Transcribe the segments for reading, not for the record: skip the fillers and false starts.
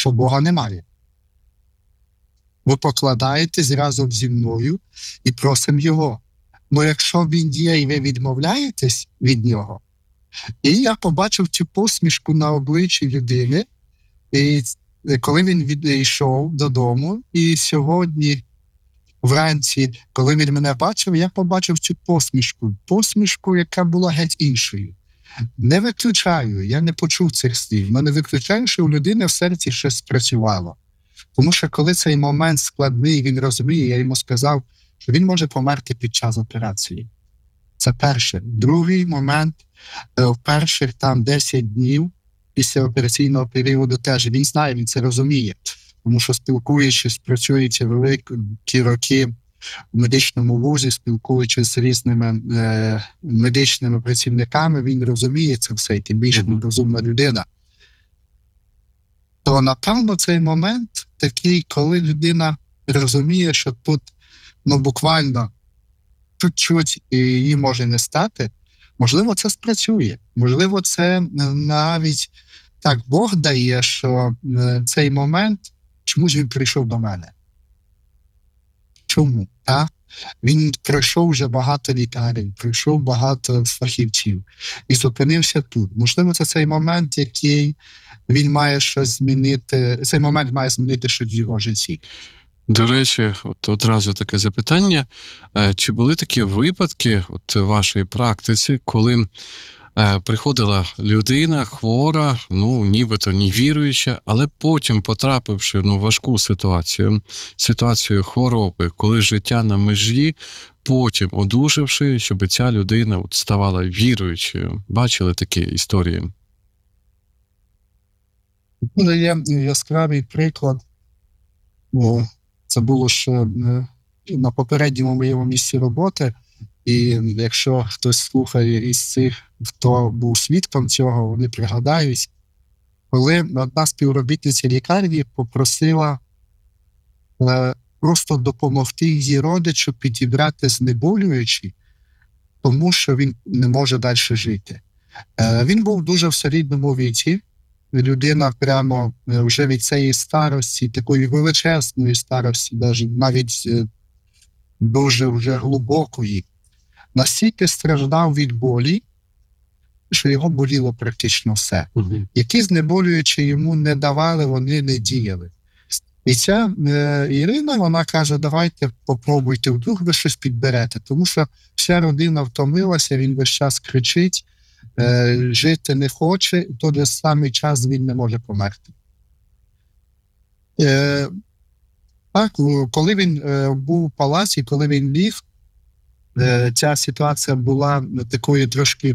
що Бога немає. Ви покладаєтесь разом зі мною і просимо Його. Бо якщо Він є і ви відмовляєтесь від Нього, і я побачив цю посмішку на обличчі людини, і коли він відійшов додому, і сьогодні вранці, коли він мене бачив, я побачив цю посмішку, яка була геть іншою. Не виключаю, я не почув цих слів, але не виключаю, що у людини в серці щось спрацювало. Тому що коли цей момент складний, він розуміє, я йому сказав, що він може померти під час операції. Це перше. Другий момент, в перших 10 днів після операційного періоду теж він знає, він це розуміє. Тому що спілкуючись, працюючи великі роки в медичному вузі, спілкуючись з різними медичними працівниками, він розуміє це все, і тим більше він розумна людина. То, напевно, цей момент такий, коли людина розуміє, що тут буквально чуть-чуть її може не стати, можливо, це спрацює. Можливо, це навіть так Бог дає, що цей момент, чомусь він прийшов до мене. Чому? Він пройшов вже багато лікарів, пройшов багато фахівців і зупинився тут. Можливо, це цей момент, який він має щось змінити, цей момент має змінити щось в його житті. До речі, одразу таке запитання. Чи були такі випадки в вашій практиці, коли приходила людина хвора, нібито невіруюча, але потім, потрапивши в важку ситуацію хвороби, коли життя на межі, потім одужавши, щоб ця людина ставала віруючою? Бачили такі історії? Є яскравий приклад. Це було ще на попередньому моєму місці роботи. І якщо хтось слухає із цих, хто був свідком цього, вони пригадають, коли одна співробітниця лікарні попросила просто допомогти її родичу підібрати знеболюючі, тому що він не може далі жити. Він був дуже в солідному віці. Людина прямо вже від цієї старості, такої величезної старості, навіть дуже вже глибокої, настільки страждав від болі, що його боліло практично все. Які знеболюючі йому не давали, вони не діяли. І ця Ірина, вона каже, давайте попробуйте, вдруг ви щось підберете, тому що вся родина втомилася, він весь час кричить, жити не хоче, і в той самий час він не може померти. Так, коли він був у палаці, коли він ліг, ця ситуація була такою трошки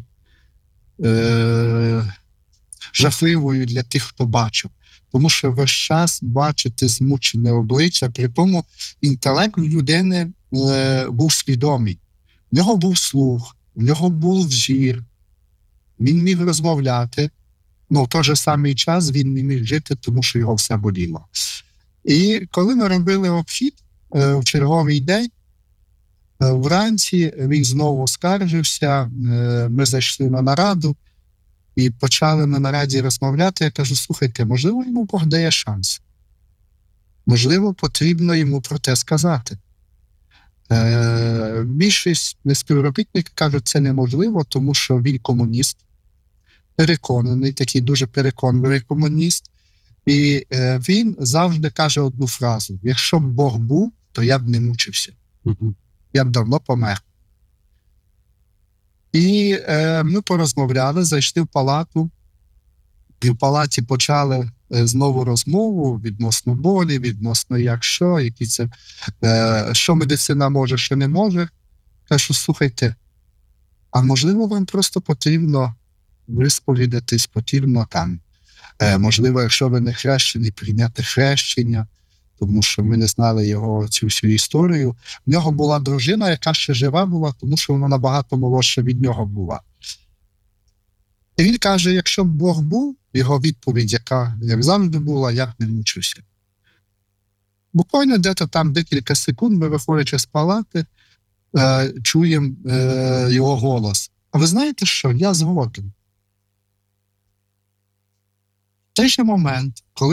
жахливою для тих, хто бачив. Тому що весь час бачити змучене обличчя, при тому інтелект людини був свідомий. В нього був слух, в нього був зір, він міг розмовляти, але в той же самий час він не міг жити, тому що його все боліло. І коли ми робили обхід в черговий день, вранці він знову скаржився, ми зайшли на нараду і почали на нараді розмовляти. Я кажу, слухайте, можливо, йому Бог дає шанс. Можливо, потрібно йому про те сказати. Більшість співробітників кажуть, це неможливо, тому що він комуніст, переконаний, такий дуже переконливий комуніст. І він завжди каже одну фразу: якщо б Бог був, то я б не мучився. Я б давно помер. І ми порозмовляли, зайшли в палату, і в палаті почали знову розмову відносно болі, відносно що медицина може, що не може. Кажу, слухайте, а можливо вам просто потрібно висповідатись, потрібно можливо, якщо ви не хрещений, прийняти хрещення, тому що ми не знали його цю всю історію. В нього була дружина, яка ще жива була, тому що вона набагато молодша від нього була. І він каже, якщо б Бог був, його відповідь, яка, як завжди була, я б не мучився. Буквально декілька секунд ми, виходячи з палати, чуємо його голос. А ви знаєте що? Я згоден. В той же момент, коли